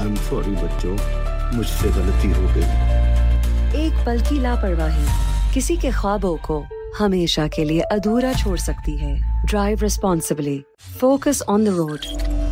I'm sorry बच्चों, मुझसे गलती हो गई. एक पल की लापरवाही किसी के ख्वाबों को हमेशा के लिए अधूरा छोड़ सकती है. Drive responsibly. Focus on the road.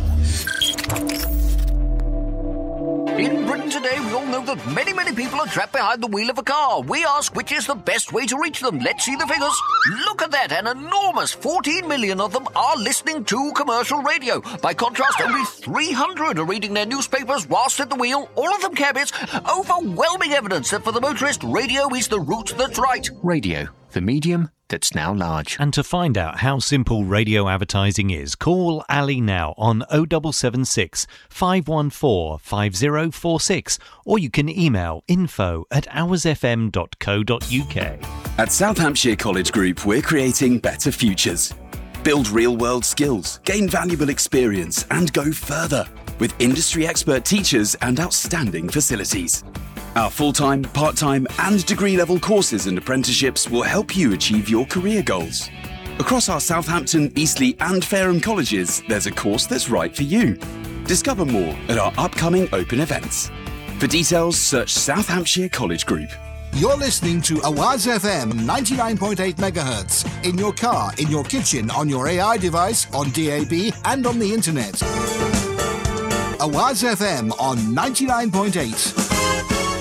In Britain today, we all know that many people are trapped behind the wheel of a car. We ask which is the best way to reach them. Let's see the figures. Look at that. An enormous 14 million of them are listening to commercial radio. By contrast, only 300 are reading their newspapers whilst at the wheel. All of them cabbies. Overwhelming evidence that for the motorist, radio is the route that's right. Radio, the medium that's now large. And to find out how simple radio advertising is, call Ali now on 0776 514 5046, or you can email info@hoursfm.co.uk. At South Hampshire College Group, we're creating better futures. Build real-world skills, gain valuable experience, and go further with industry expert teachers and outstanding facilities. Our full-time, part-time and degree-level courses and apprenticeships will help you achieve your career goals. Across our Southampton, Eastleigh and Fareham colleges, there's a course that's right for you. Discover more at our upcoming open events. For details, search South Hampshire College Group. You're listening to Awaz FM 99.8 MHz in your car, in your kitchen, on your AI device, on DAB and on the internet. Awaz FM on 99.8.